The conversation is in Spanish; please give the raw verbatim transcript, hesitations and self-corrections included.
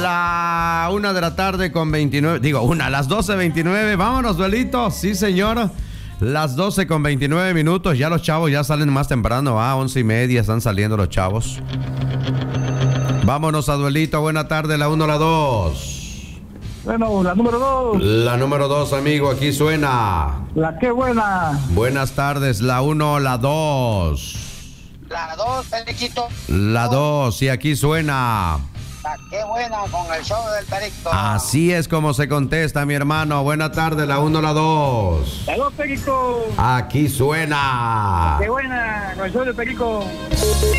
La una de la tarde con veintinueve. Digo, una, las doce veintinueve. Vámonos, duelito. Sí, señor. Las doce con veintinueve minutos. Ya los chavos ya salen más temprano. Ah, once y media están saliendo los chavos. Vámonos a duelito. Buena tarde, la uno, la dos. Bueno, la número dos. La número dos, amigo, aquí suena. La que buena. Buenas tardes, la uno, la dos. La dos, Periquito. La dos, y aquí suena. La que buena con el show del Perico. Así es como se contesta, mi hermano. Buena tarde, la uno, la dos. La dos, Perico. Aquí suena. Qué buena con el show del Perico.